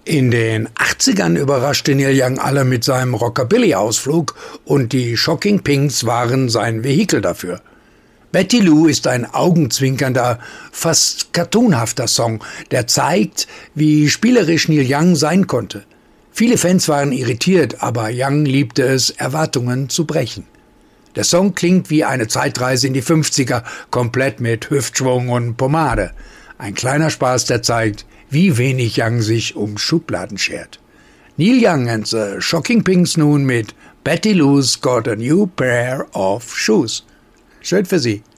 In den 80ern überraschte Neil Young alle mit seinem Rockabilly-Ausflug und die Shocking Pinks waren sein Vehikel dafür. Betty Lou ist ein augenzwinkernder, fast cartoonhafter Song, der zeigt, wie spielerisch Neil Young sein konnte. Viele Fans waren irritiert, aber Young liebte es, Erwartungen zu brechen. Der Song klingt wie eine Zeitreise in die 50er, komplett mit Hüftschwung und Pomade. Ein kleiner Spaß, der zeigt, wie wenig Young sich um Schubladen schert. Neil Young and the Shocking Pinks nun mit Betty Lou's Got a New Pair of Shoes. Schön für Sie.